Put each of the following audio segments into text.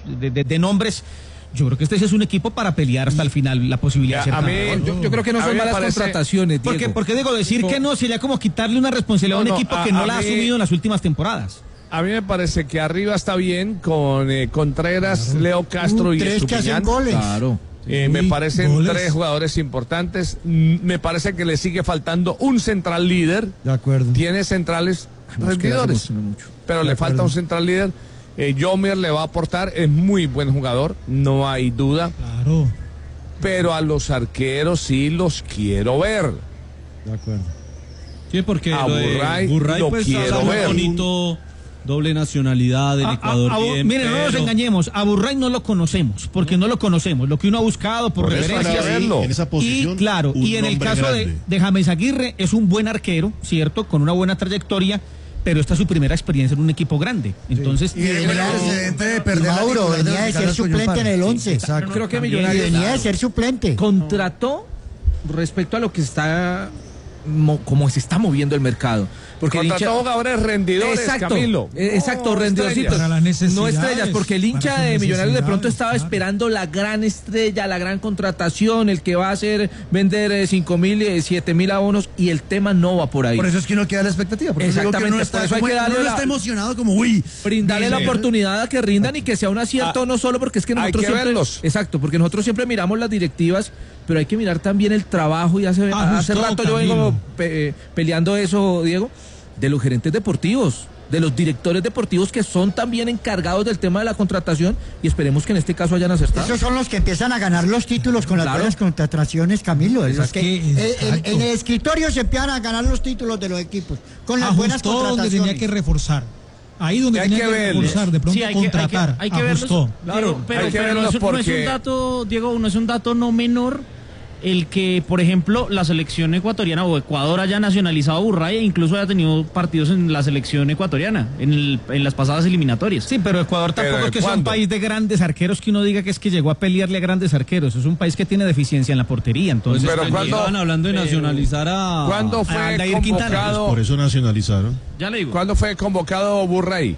de nombres. Yo creo que este es un equipo para pelear hasta el final la posibilidad de ser campeón. Yo creo que no son malas contrataciones, Diego. Porque digo, decir que no sería como quitarle una responsabilidad a un equipo que no la ha asumido en las últimas temporadas. A mí me parece que arriba está bien con Contreras, Leo Castro y tres que hacen goles. Claro. Me parecen tres jugadores importantes. Me parece que le sigue faltando un central líder. De acuerdo. Tiene centrales rendidores, pero le falta un central líder. Yomer le va a aportar, es muy buen jugador, no hay duda. Claro. Pero a los arqueros sí los quiero ver. De acuerdo. Sí, porque a Burray lo pues, quiero ver. Bonito, doble nacionalidad del Ecuador. Bien, miren, no nos engañemos, a Burray no lo conocemos, porque no lo conocemos. Lo que uno ha buscado por referencias. En esa posición, y claro, y en el caso de James Aguirre, es un buen arquero, ¿cierto? Con una buena trayectoria. Pero esta es su primera experiencia en un equipo grande. Entonces, y Mauro venía de ser suplente en el 11. Exacto. Creo que Millonarios venía de ser suplente. Contrató respecto a lo que está como se está moviendo el mercado. Porque contrató jugadores rendidores, exacto, Camilo. Exacto, rendidorcitos. No estrellas, porque el hincha de Millonarios de pronto estaba esperando la gran estrella, la gran contratación, el que va a hacer vender 5.000, 7.000 abonos, y el tema no va por ahí. Por eso es que no queda la expectativa. Exactamente, por eso hay que darle está emocionado como, uy. Brindarle la oportunidad a que rindan y que sea un acierto, no solo porque es que nosotros hay que verlos. Exacto, porque nosotros siempre miramos las directivas, pero hay que mirar también el trabajo, y hace rato yo vengo peleando eso, Diego, de los gerentes deportivos, de los directores deportivos que son también encargados del tema de la contratación, y esperemos que en este caso hayan acertado. Esos son los que empiezan a ganar los títulos con las buenas contrataciones, Camilo. En el escritorio se empiezan a ganar los títulos de los equipos con las buenas contrataciones. Donde tenía que reforzar. Ahí donde tenía que reforzar, de pronto contratar. Hay que verlos, claro, pero no es un dato, Diego, no es un dato no menor el que, por ejemplo, la selección ecuatoriana o Ecuador haya nacionalizado a Burray e incluso haya tenido partidos en la selección ecuatoriana, en las pasadas eliminatorias. Sí, pero Ecuador tampoco es que sea un país de grandes arqueros que uno diga que es que llegó a pelearle a grandes arqueros. Es un país que tiene deficiencia en la portería. Entonces, pero estaban hablando de nacionalizar a... ¿Cuándo fue convocado? Por eso nacionalizaron. Ya le digo. ¿Cuándo fue convocado Burray?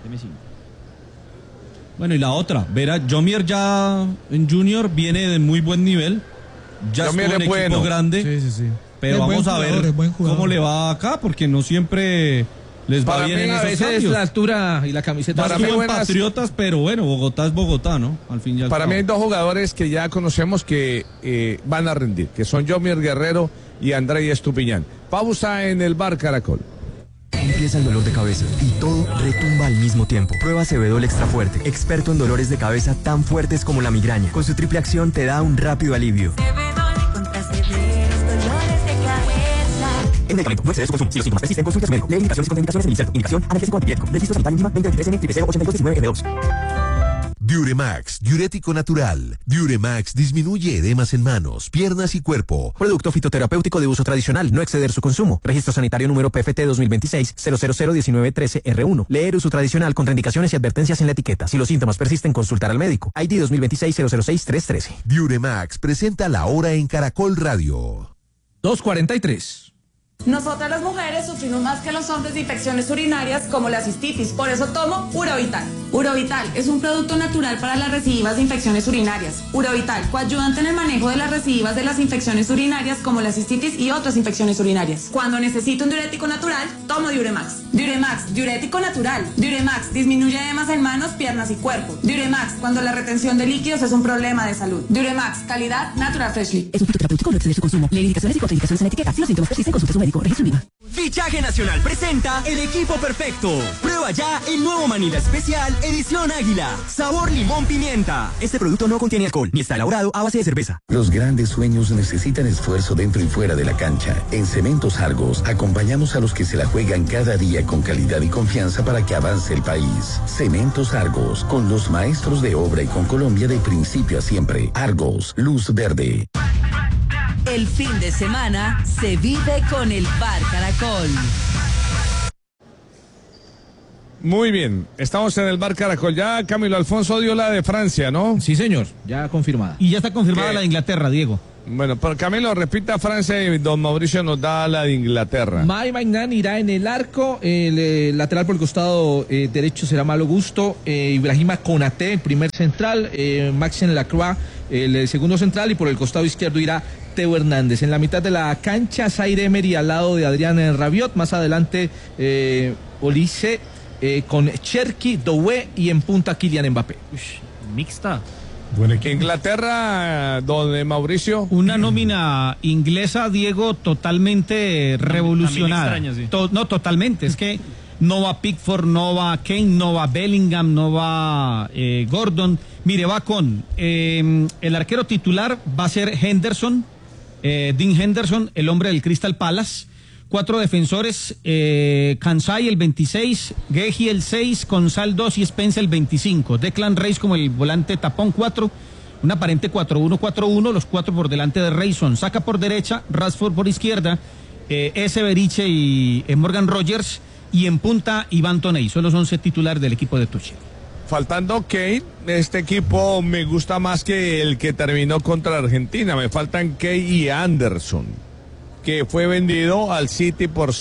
Bueno, y la otra, Vera, Yomier ya en Junior viene de muy buen nivel. Ya es un equipo grande, sí. Pero vamos a ver cómo le va acá, porque no siempre les va bien en esos veces cambios. La altura y la camiseta. Para mí Patriotas, pero bueno, Bogotá es Bogotá, ¿no? Al fin y al Para cabo. mí hay dos jugadores que ya conocemos que van a rendir, que son Yomier Guerrero y Andrei Estupiñán. Pausa en el Bar Caracol. Empieza el dolor de cabeza y todo retumba al mismo tiempo. Prueba Cebedol Extra Fuerte, experto en dolores de cabeza tan fuertes como la migraña. Con su triple acción te da un rápido alivio. Cebedol contra severos dolores de cabeza. En medicamento, no exceder su consumo. Si los síntomas persisten, consulte a su médico. Lee indicaciones y contraindicaciones en inserto. Indicación, analgésico antipirético. Registro sanitario enzima 2023N008219 M2. Diuremax, diurético natural. Diuremax disminuye edemas en manos, piernas y cuerpo. Producto fitoterapéutico de uso tradicional, no exceder su consumo. Registro sanitario número PFT 2026-0001913R1. Leer uso tradicional, contraindicaciones y advertencias en la etiqueta. Si los síntomas persisten, consultar al médico. ID 2026-006-313. Diuremax presenta La Hora en Caracol Radio. 2:43. Nosotras las mujeres sufrimos más que los hombres de infecciones urinarias como la cistitis, por eso tomo Urovital. Urovital es un producto natural para las recidivas de infecciones urinarias. Urovital, coayudante en el manejo de las recidivas de las infecciones urinarias como la cistitis y otras infecciones urinarias. Cuando necesito un diurético natural, tomo Diuremax. Diuremax, diurético natural. Diuremax, disminuye edemas en manos, piernas y cuerpo. Diuremax, cuando la retención de líquidos es un problema de salud. Diuremax, calidad Natural Freshly. Es un fitoterapéutico, no exceder su consumo. Lee indicaciones y contraindicaciones en la etiqueta. Si los síntomas persisten, consulte a su médico. Registro enzima. Fichaje Nacional presenta el equipo perfecto. Prueba ya el nuevo Manila Especial Edición Águila. Sabor limón pimienta. Este producto no contiene alcohol ni está elaborado a base de cerveza. Los grandes sueños necesitan esfuerzo dentro y fuera de la cancha. En Cementos Argos acompañamos a los que se la juegan cada día con calidad y confianza para que avance el país. Cementos Argos, con los maestros de obra y con Colombia de principio a siempre. Argos, luz verde. El fin de semana se vive con el Bar Caracol. Muy bien, estamos en el bar Caracol. Ya Camilo Alfonso dio la de Francia, ¿no? Sí, señor, ya confirmada. Y ya está confirmada la de Inglaterra, Diego. Bueno, pero Camilo, repita Francia y don Mauricio nos da la de Inglaterra. Mike Magnan irá en el arco, el lateral por el costado derecho será Malo Gusto, Ibrahima Konaté, el primer central, Maxen Lacroix, el segundo central, y por el costado izquierdo irá Teo Hernández. En la mitad de la cancha, Zaire Emery al lado de Adrián Rabiot, más adelante Olise con Cherki, Doué y en punta Kylian Mbappé. Mixta. Inglaterra, donde Mauricio. Una nómina inglesa, Diego, totalmente revolucionada. Extraña, sí. No, totalmente. Es que no va Pickford, no va Kane, no va Bellingham, no va Gordon. Mire, va con el arquero titular, va a ser Henderson, Dean Henderson, el hombre del Crystal Palace. 4 defensores, Kansai el 26, Gehi el 6, Consal 2 y Spence el 25. Declan Rice como el volante tapón 4, un aparente 4-1-4-1, los 4 por delante de Rayson. Saca por derecha, Rashford por izquierda, Beriche y Morgan Rogers, y en punta Iván Toney. Son los 11 titulares del equipo de Tuchel. Faltando Kane, este equipo me gusta más que el que terminó contra Argentina. Me faltan Kane y Anderson, que fue vendido al City por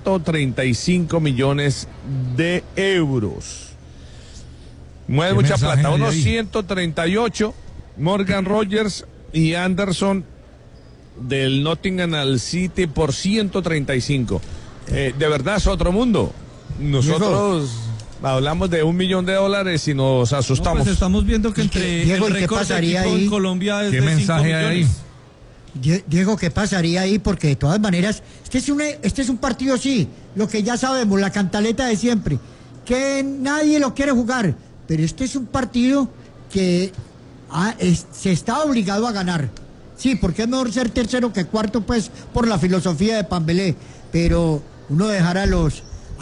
135 millones de euros. Mueve mucha plata, unos 138, Morgan Rogers y Anderson del Nottingham al City por 135. De verdad es otro mundo. Nosotros hablamos de $1 millón y nos asustamos. No, pues estamos viendo que entre Diego, el récord de equipo en Colombia es ¿Qué de 5 mensaje hay millones. ahí? Diego, ¿qué pasaría ahí? Porque de todas maneras, este es un partido, sí, lo que ya sabemos, la cantaleta de siempre, que nadie lo quiere jugar, pero este es un partido que se está obligado a ganar. Sí, porque es mejor ser tercero que cuarto, pues, por la filosofía de Pambelé, pero uno dejar a los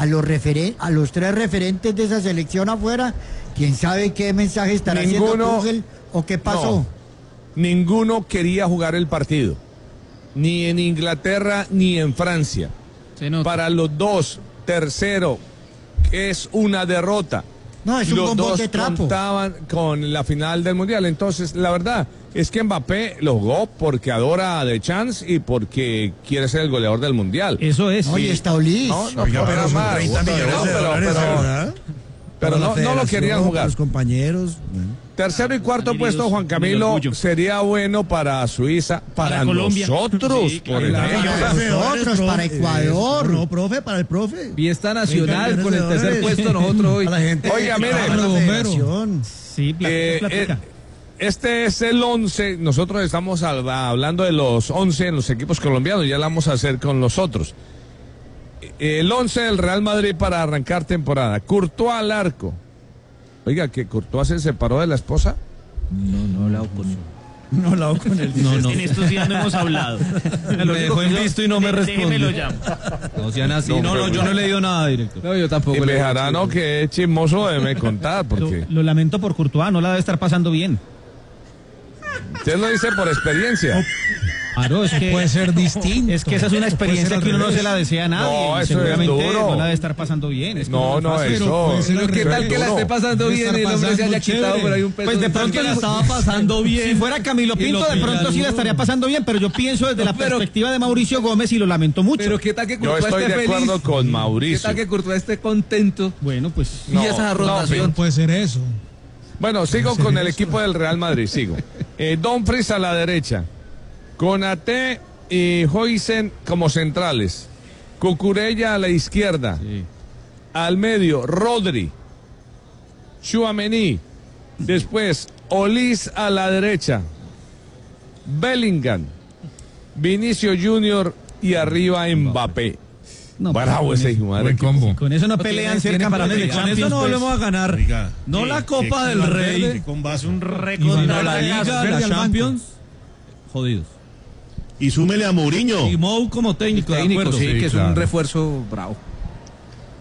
3 referentes de esa selección afuera, quién sabe qué mensaje estará haciendo Tuchel o qué pasó. No. Ninguno quería jugar el partido, ni en Inglaterra ni en Francia. Para los dos, tercero es una derrota. No, es un los bombón dos de trapo. contaban con la final del Mundial. Entonces, la verdad es que Mbappé lo jugó porque adora a The Chance y porque quiere ser el goleador del Mundial. Eso es. Oye, está Ulis. Oiga, pero son 30 millones de dólares, ¿verdad? Pero no lo querían jugar. Los compañeros. Tercero y cuarto puesto, Juan Camilo, sería bueno para Suiza, para Colombia. Nosotros, Sí, por claro. ejemplo. Nosotros, para Ecuador. No, profe, para el profe. Fiesta nacional con el tercer puesto nosotros hoy. A la gente. Oiga, mire. Sí, platica. Este es el 11, nosotros estamos hablando de los 11 en los equipos colombianos, ya la vamos a hacer con los otros. El 11 del Real Madrid para arrancar temporada. Courtois al arco. Oiga, ¿que Courtois se separó de la esposa? No la opuso. No la hago con él. No. En estos días no hemos hablado. Me dejó en visto y no me respondió. Lo llamo. No sean así. No, yo no he leído nada, director. No, yo tampoco. Y Bejarano, que es chismoso, debe contar, porque Lo lamento por Courtois, no la debe estar pasando bien. usted lo dice por experiencia. Claro, es que puede ser distinto. Es que esa es una experiencia que uno no se la desea a nadie. No, y eso seguramente es duro. no la debe estar pasando bien. Es que No, eso. Pero qué tal que la esté pasando bien y el hombre se haya quitado por ahí un peso. Pues de pronto la estaba pasando bien. Si fuera Camilo Pinto, de pronto sí la estaría pasando bien, pero yo pienso desde la perspectiva de Mauricio Gómez y lo lamento mucho. Pero qué tal que Yo Courtois estoy esté de acuerdo feliz. con ¿Qué Mauricio. tal que Courtois esté contento? Bueno, pues Y esa rotación. Puede ser eso. Bueno, sigo con el equipo del Real Madrid, sigo. Dumfries a la derecha, Konaté y Huijsen como centrales, Cucurella a la izquierda, al medio Rodri, Tchouaméni, después Olise a la derecha, Bellingham, Vinicius Junior y arriba Mbappé. no, Bravo ese hijo madre. Buen combo. con eso no pelean ser campeones de Con Champions. eso no pues. volvemos a ganar. Oiga, No la Copa del Rey, Con vaso. Un sino récord. la Liga, la Champions. Jodidos. Y súmele a Mourinho. Y Mou como técnico, de acuerdo. sí, que es claro. un refuerzo bravo.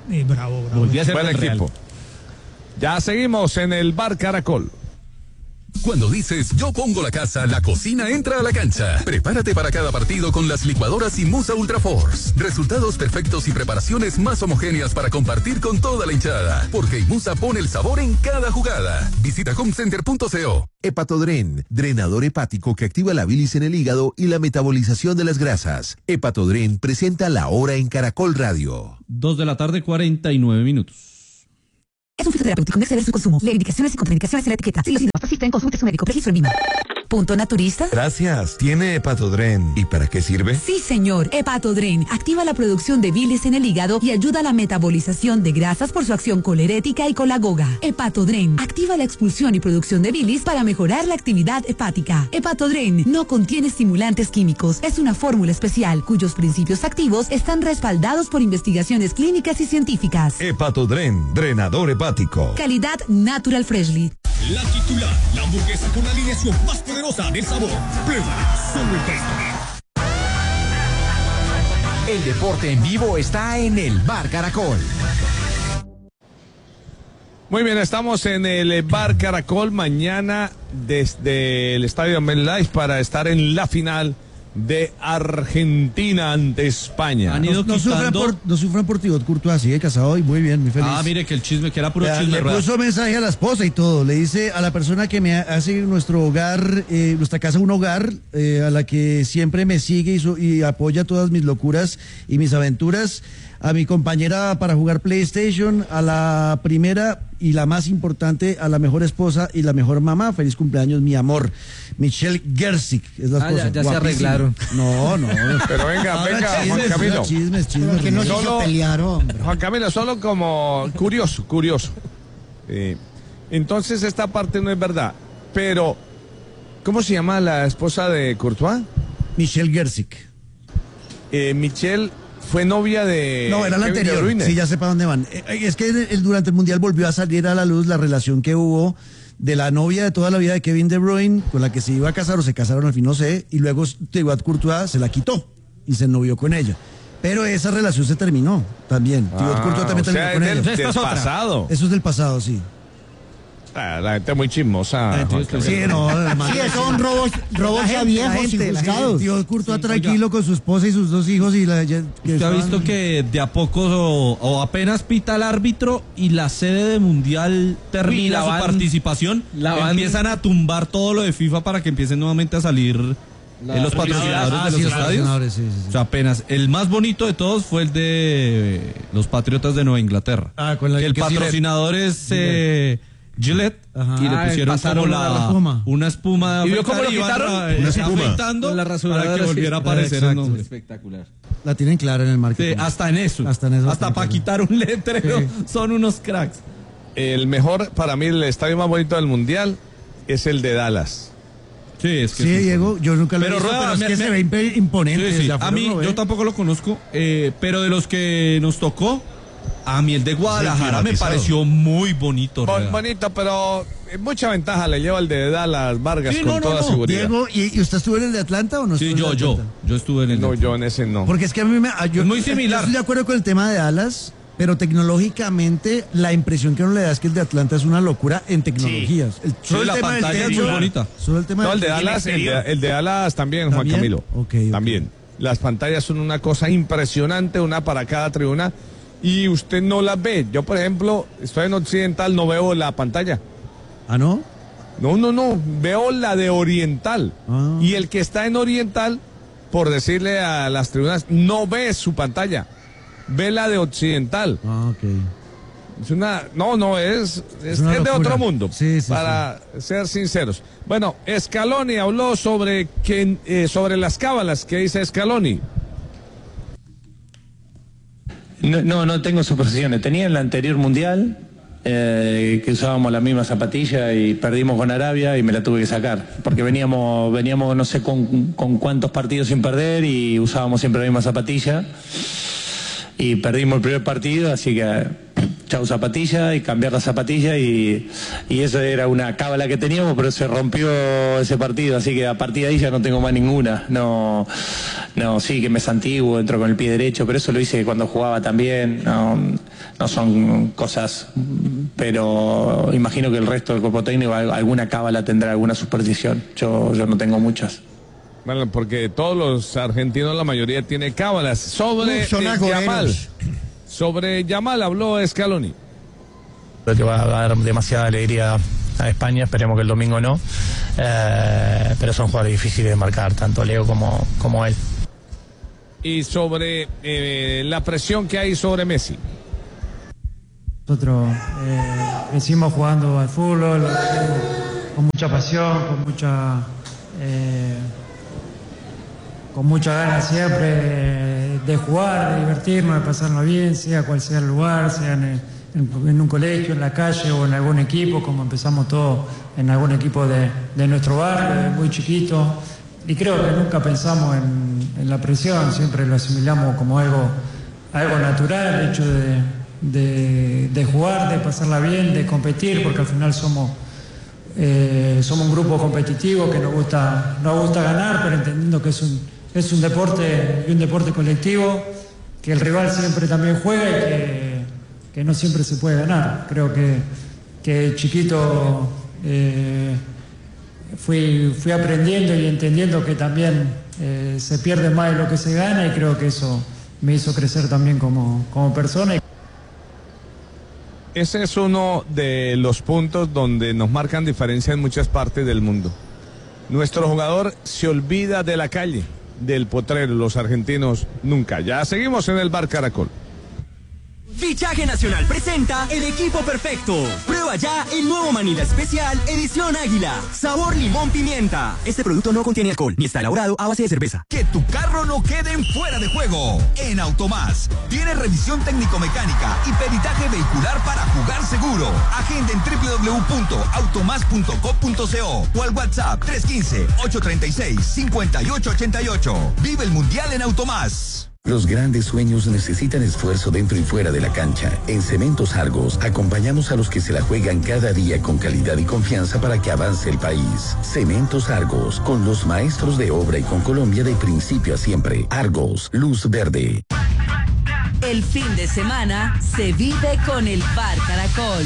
Bravo. Volví a ser Buen del Real. equipo. Ya seguimos en el Bar Caracol. Cuando dices yo pongo la casa, la cocina entra a la cancha. Prepárate para cada partido con las licuadoras Imusa Ultra Force. Resultados perfectos y preparaciones más homogéneas para compartir con toda la hinchada. Porque Imusa pone el sabor en cada jugada. Visita homecenter.co. Hepatodren, drenador hepático que activa la bilis en el hígado y la metabolización de las grasas. Hepatodren presenta La Hora en Caracol Radio. 2:49 p.m. Es un fitoterapéutico, no exceder su consumo. Lee indicaciones y contraindicaciones en la etiqueta. Si los síntomas persisten, consulte a su médico. Registro en Lima. ¿Punto naturista? Gracias. ¿Tiene Hepatodren? ¿Y para qué sirve? Sí, señor. Hepatodren activa la producción de bilis en el hígado y ayuda a la metabolización de grasas por su acción colerética y colagoga. Hepatodren activa la expulsión y producción de bilis para mejorar la actividad hepática. Hepatodren no contiene estimulantes químicos. Es una fórmula especial cuyos principios activos están respaldados por investigaciones clínicas y científicas. Hepatodren, drenador hepático. Calidad Natural Freshly. La titular, la hamburguesa con la alineación más poderosa del sabor. Prueba solo el Taste. El deporte en vivo está en el Bar Caracol. Muy bien, estamos en el Bar Caracol mañana desde el Estadio MetLife para estar en la final de Argentina ante España. Han ido no sufran por Thibaut Courtois, sigue casado y muy bien, muy feliz. Mire que el chisme, que era puro chisme. Le puso mensaje a la esposa y todo, le dice a la persona que me hace nuestro hogar, nuestra casa un hogar, a la que siempre me sigue y apoya todas mis locuras y mis aventuras, a mi compañera para jugar PlayStation, a la primera y la más importante, a la mejor esposa y la mejor mamá. Feliz cumpleaños, mi amor. Michelle Gersic es la esposa. Ya se arreglaron. No. Pero venga, Juan Camilo. Chismes. Que no se hizo pelear, hombre. Juan Camilo, solo como curioso. Entonces esta parte no es verdad. Pero, ¿cómo se llama la esposa de Courtois? Michelle Gersic. Michelle fue novia de... No, era la Kevin anterior. De Bruyne. Sí, ya sé para dónde van. Es que durante el Mundial volvió a salir a la luz la relación que hubo de la novia de toda la vida de Kevin De Bruyne, con la que se iba a casar o se casaron al fin, no sé, y luego Thibaut Courtois se la quitó y se novió con ella. Pero esa relación se terminó también. Thibaut Courtois también terminó con ella. Del pasado. Eso es del pasado, sí. La gente muy chismosa. Sí, no, sí, son robos ya viejos y juzgados. Tío Courtois tranquilo con su esposa y sus dos hijos y ¿Usted ha visto que de a poco o apenas pita el árbitro y la sede de Mundial termina su participación, empiezan a tumbar todo lo de FIFA para que empiecen nuevamente a salir los patrocinadores de los estadios? Sí. O sea, apenas el más bonito de todos fue el de los Patriotas de Nueva Inglaterra. Que el patrocinador es Gillette. Y le pusieron como una espuma. ¿Y vio cómo lo quitaron? Una espuma. Para que volviera a aparecer el nombre. Espectacular. La tienen clara en el marketing. Sí, hasta en eso. Hasta para quitar un letrero. Son unos cracks. El mejor, para mí, el estadio más bonito del Mundial es el de Dallas. Sí, es que Diego, yo nunca lo he visto, pero es que se ve imponente. Sí. A mí, yo tampoco lo conozco, pero de los que nos tocó, a mí el de Guadalajara me pareció muy bonito. Bonito, pero mucha ventaja le lleva el de Dallas Vargas con toda seguridad. Diego, ¿y usted estuvo en el de Atlanta o no? Sí, yo estuve en el de Atlanta. Yo en ese no. Porque es que a mí es muy similar. Yo estoy de acuerdo con el tema de Dallas, pero tecnológicamente la impresión que uno le da es que el de Atlanta es una locura en tecnologías. La pantalla es muy bonita. Solo el tema el de Dallas, el de Dallas también, Juan Camilo. Okay. También. Las pantallas son una cosa impresionante, una para cada tribuna. Y usted no las ve. Yo, por ejemplo, estoy en Occidental, no veo la pantalla. ¿Ah, no? No. Veo la de Oriental. Y el que está en Oriental, por decirle a las tribunas, no ve su pantalla. Ve la de Occidental. Ok. Es una... es de otro mundo. Sí, para ser sinceros. Bueno, Scaloni habló sobre las cábalas que dice Scaloni. No tengo suposiciones. Tenía en la anterior mundial que usábamos la misma zapatilla y perdimos con Arabia y me la tuve que sacar. Porque veníamos no sé con cuántos partidos sin perder y usábamos siempre la misma zapatilla. Y perdimos el primer partido, así que chau zapatilla y cambiar la zapatilla y eso era una cábala que teníamos, pero se rompió ese partido, así que a partir de ahí ya no tengo más ninguna. No, sí que me santiguo, entro con el pie derecho, pero eso lo hice cuando jugaba también. no son cosas, pero imagino que el resto del cuerpo técnico alguna cábala tendrá, alguna superstición. Yo no tengo muchas. Bueno, porque todos los argentinos, la mayoría tiene cábalas. Sobre Yamal. Sobre Yamal habló Scaloni. Creo que va a dar demasiada alegría a España, esperemos que el domingo no. Pero son jugadores difíciles de marcar, tanto Leo como él. Y sobre la presión que hay sobre Messi. Nosotros crecimos jugando al fútbol con mucha pasión, con mucha ganas siempre de jugar, de divertirnos, de pasarnos bien, sea cual sea el lugar, sea en un colegio, en la calle o en algún equipo, como empezamos todos en algún equipo de nuestro barrio, muy chiquito. Y creo que nunca pensamos en la presión, siempre lo asimilamos como algo natural, el hecho de jugar, de pasarla bien, de competir, porque al final somos un grupo competitivo que nos gusta ganar, pero entendiendo que es un deporte y un deporte colectivo, que el rival siempre también juega y que no siempre se puede ganar. Creo que chiquito fui aprendiendo y entendiendo que también se pierde más de lo que se gana, y creo que eso me hizo crecer también como persona. Ese es uno de los puntos donde nos marcan diferencia en muchas partes del mundo. Nuestro jugador se olvida de la calle, del potrero, los argentinos nunca. Ya seguimos en el Bar Caracol. Fichaje Nacional presenta el equipo perfecto. Prueba ya el nuevo Manila Especial Edición Águila. Sabor limón pimienta. Este producto no contiene alcohol ni está elaborado a base de cerveza. Que tu carro no quede en fuera de juego. En Automás tiene revisión técnico-mecánica y peritaje vehicular para jugar seguro. Agenda en www.automas.com.co o al WhatsApp 315-836-5888. Vive el Mundial en Automás. Los grandes sueños necesitan esfuerzo dentro y fuera de la cancha. En Cementos Argos acompañamos a los que se la juegan cada día con calidad y confianza para que avance el país. Cementos Argos, con los maestros de obra y con Colombia de principio a siempre. Argos, luz verde. El fin de semana se vive con el Bar Caracol.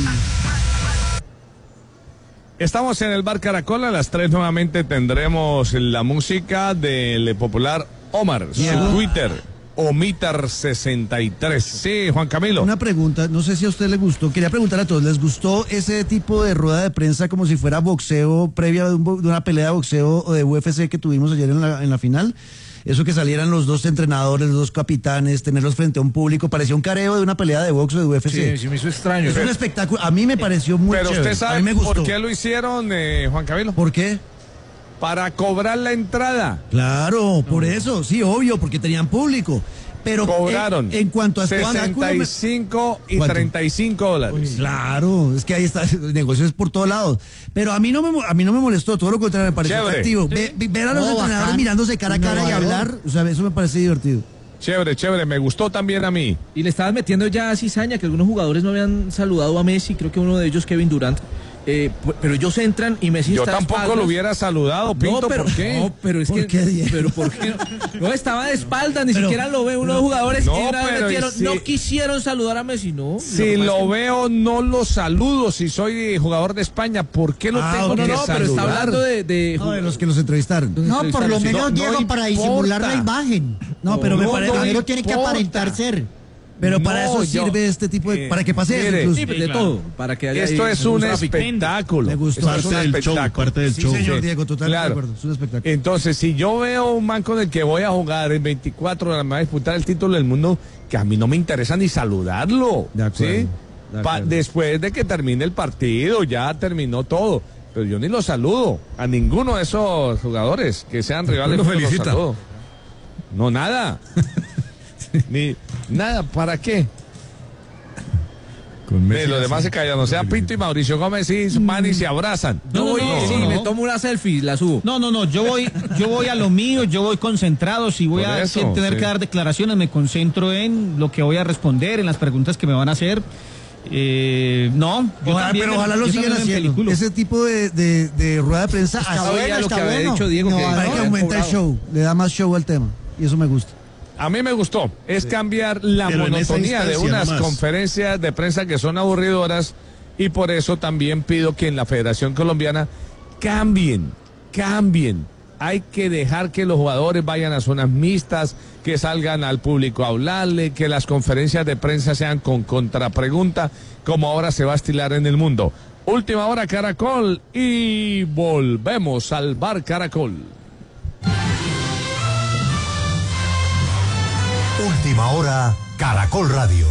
Estamos en el Bar Caracol. A las 3 nuevamente tendremos la música del popular Omar, su Twitter. Omitar63. Sí, Juan Camilo. Una pregunta, no sé si a usted le gustó, quería preguntar a todos, ¿les gustó ese tipo de rueda de prensa como si fuera boxeo, previa de una pelea de boxeo o de UFC que tuvimos ayer en la final? Eso que salieran los dos entrenadores, los dos capitanes, tenerlos frente a un público, parecía un careo de una pelea de boxeo de UFC. Sí, me hizo extraño. Es un espectáculo, a mí me pareció muy chévere. Pero usted sabe a mí me gustó. por qué lo hicieron, Juan Camilo. ¿Por qué? Para cobrar la entrada. Claro, por eso, sí, obvio, porque tenían público. Pero cobraron en cuanto a 65 y ¿cuánto? $35. Pues claro, es que ahí está, el negocio es por todos lados. Pero a mí no me molestó, todo lo contrario, me pareció atractivo. Ver a los entrenadores mirándose cara a cara y hablar, o sea, eso me parece divertido. Chévere, me gustó también a mí. Y le estaban metiendo ya cizaña que algunos jugadores no habían saludado a Messi, creo que uno de ellos, Kevin Durant. Pero ellos entran y Messi está tampoco espaldas. lo hubiera saludado, Pinto, no, pero, ¿por qué? No, pero es ¿Por qué? Pero ¿por qué? No, estaba de espaldas, ni siquiera lo ve. Unos jugadores no quisieron saludar a Messi, ¿no? Si lo veo, no lo saludo. Si soy jugador de España, ¿por qué lo tengo que saludar? Pero está hablando de los que los entrevistaron. No, por lo menos, Diego, para disimular la imagen. No, pero me parece... Primero tiene que aparentar ser. Pero para eso sirve este tipo de... para que pase eso incluso. Sí, de todo. Para que esto es un espectáculo. Me gustó. Parte del show. Sí, señor Diego, totalmente de acuerdo. Es un espectáculo. Entonces, si yo veo un man con el que voy a jugar en 24 horas, me va a disputar el título del mundo, que a mí no me interesa ni saludarlo. De acuerdo. ¿Sí? Después de que termine el partido, ya terminó todo. Pero yo ni lo saludo a ninguno de esos jugadores que sean rivales. Lo felicita. No, nada. Ni nada, ¿para qué? Los demás se callan, o sea, Pinto y Mauricio Gómez y Manny se abrazan. Me tomo una selfie, la subo. No, yo voy a lo mío, yo voy concentrado, si voy a tener que dar declaraciones, me concentro en lo que voy a responder, en las preguntas que me van a hacer. Ojalá lo sigan haciendo. Ese tipo de rueda de prensa está bueno. Lo que había dicho Diego, para que aumenta el show, le da más show al tema, y eso me gusta. A mí me gustó. Es cambiar la monotonía de unas conferencias de prensa que son aburridoras, y por eso también pido que en la Federación Colombiana cambien. Hay que dejar que los jugadores vayan a zonas mixtas, que salgan al público a hablarle, que las conferencias de prensa sean con contrapregunta, como ahora se va a estilar en el mundo. Última hora Caracol y volvemos al Bar Caracol. Última hora Caracol Radio.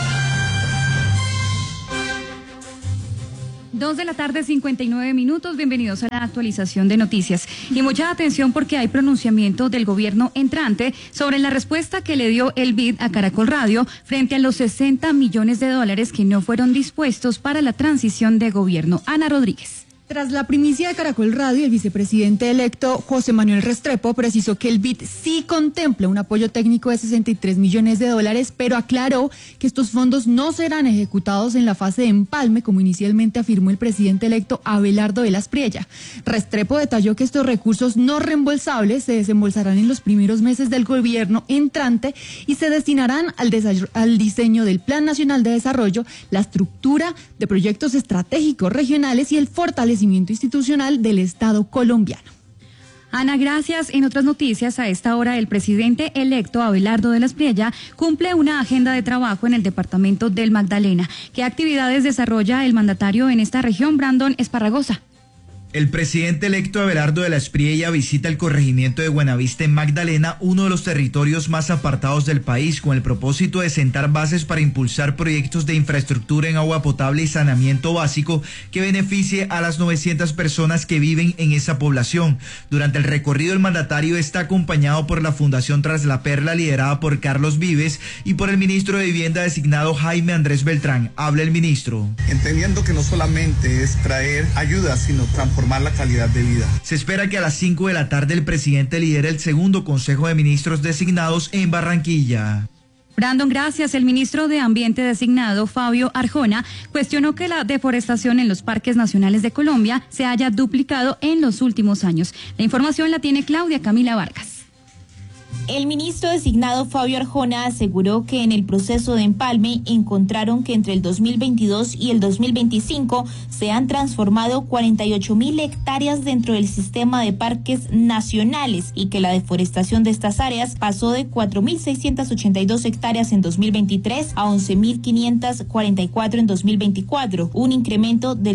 2:59 p.m. Bienvenidos a la actualización de noticias. Y mucha atención porque hay pronunciamiento del gobierno entrante sobre la respuesta que le dio el BID a Caracol Radio frente a los 60 millones de dólares que no fueron dispuestos para la transición de gobierno. Ana Rodríguez. Tras la primicia de Caracol Radio, el vicepresidente electo José Manuel Restrepo precisó que el BID sí contempla un apoyo técnico de 63 millones de dólares, pero aclaró que estos fondos no serán ejecutados en la fase de empalme, como inicialmente afirmó el presidente electo Abelardo de la Espriella. Restrepo detalló que estos recursos no reembolsables se desembolsarán en los primeros meses del gobierno entrante y se destinarán al diseño del Plan Nacional de Desarrollo, la estructura de proyectos estratégicos regionales y el fortalecimiento institucional del Estado colombiano. Ana, gracias. En otras noticias, a esta hora el presidente electo Abelardo de la Espriella cumple una agenda de trabajo en el departamento del Magdalena. ¿Qué actividades desarrolla el mandatario en esta región? Brandon Esparragosa. El presidente electo Abelardo de la Espriella visita el corregimiento de Buenavista en Magdalena, uno de los territorios más apartados del país, con el propósito de sentar bases para impulsar proyectos de infraestructura en agua potable y saneamiento básico que beneficie a las 900 personas que viven en esa población. Durante el recorrido, el mandatario está acompañado por la Fundación Tras la Perla, liderada por Carlos Vives, y por el ministro de Vivienda designado Jaime Andrés Beltrán. Habla el ministro. Entendiendo que no solamente es traer ayuda, sino transformar la calidad de vida. Se espera que a las 5 de la tarde el presidente lidere el segundo Consejo de Ministros designados en Barranquilla. Brandon, gracias. El ministro de Ambiente designado, Fabio Arjona, cuestionó que la deforestación en los parques nacionales de Colombia se haya duplicado en los últimos años. La información la tiene Claudia Camila Vargas. El ministro designado Fabio Arjona aseguró que en el proceso de empalme encontraron que entre el 2022 y el 2025 se han transformado 48.000 hectáreas dentro del sistema de parques nacionales y que la deforestación de estas áreas pasó de 4.682 hectáreas en 2023 a 11.544 en 2024, un incremento del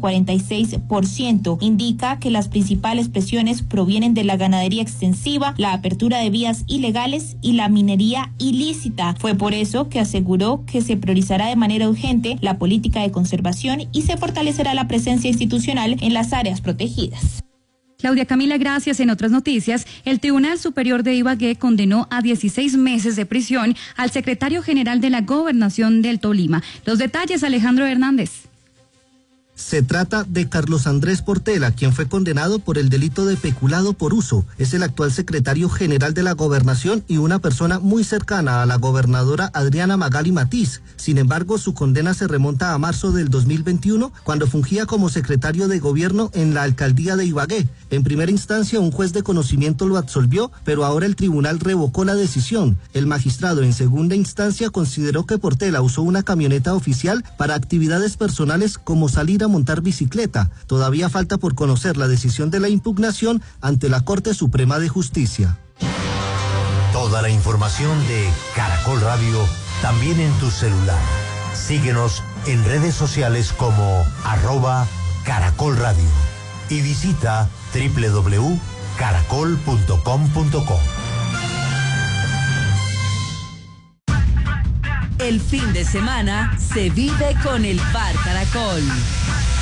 146%. Indica que las principales presiones provienen de la ganadería extensiva, la apertura de vías ilegales y la minería ilícita. Fue por eso que aseguró que se priorizará de manera urgente la política de conservación y se fortalecerá la presencia institucional en las áreas protegidas. Claudia Camila, gracias. En otras noticias, el Tribunal Superior de Ibagué condenó a 16 meses de prisión al secretario general de la Gobernación del Tolima. Los detalles, Alejandro Hernández. Se trata de Carlos Andrés Portela, quien fue condenado por el delito de peculado por uso. Es el actual secretario general de la Gobernación y una persona muy cercana a la gobernadora Adriana Magali Matiz. Sin embargo, su condena se remonta a marzo del 2021, cuando fungía como secretario de gobierno en la alcaldía de Ibagué. En primera instancia, un juez de conocimiento lo absolvió, pero ahora el tribunal revocó la decisión. El magistrado en segunda instancia consideró que Portela usó una camioneta oficial para actividades personales como salir a montar bicicleta. Todavía falta por conocer la decisión de la impugnación ante la Corte Suprema de Justicia. Toda la información de Caracol Radio también en tu celular. Síguenos en redes sociales como @Caracol Radio y visita www.caracol.com.co. El fin de semana se vive con el Bar Caracol.